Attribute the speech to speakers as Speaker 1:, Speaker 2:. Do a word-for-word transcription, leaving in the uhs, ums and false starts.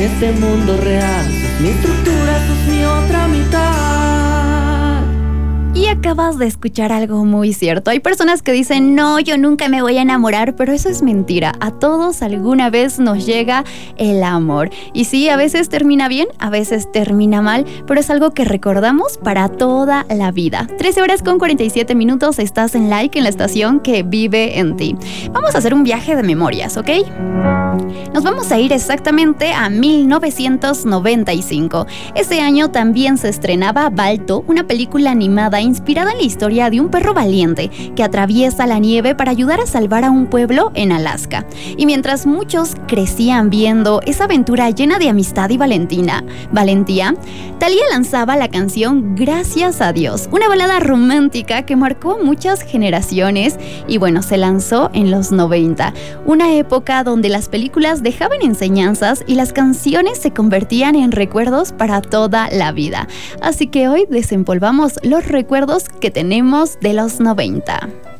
Speaker 1: este mundo real. Sos mi estructura, sos mi otra mitad.
Speaker 2: Y acabas de escuchar algo muy cierto. Hay personas que dicen, no, yo nunca me voy a enamorar, pero eso es mentira. A todos alguna vez nos llega el amor. Y sí, a veces termina bien, a veces termina mal, pero es algo que recordamos para toda la vida. trece horas con cuarenta y siete minutos, estás en Like, en la estación que vive en ti. Vamos a hacer un viaje de memorias, ¿ok? Nos vamos a ir exactamente a mil novecientos noventa y cinco. Ese año también se estrenaba Balto, una película animada inspirada en la historia de un perro valiente que atraviesa la nieve para ayudar a salvar a un pueblo en Alaska. Y mientras muchos crecían viendo esa aventura llena de amistad y valentina, valentía, Thalía lanzaba la canción Gracias a Dios, una balada romántica que marcó muchas generaciones y bueno, se lanzó en los noventa, una época donde las películas dejaban enseñanzas y las canciones se convertían en recuerdos para toda la vida. Así que hoy desempolvamos los recuerdos que tenemos de los noventa.